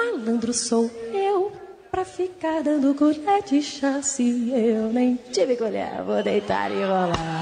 malandro sou eu, pra ficar dando colher de chá. Se eu nem tive colher, vou deitar e rolar.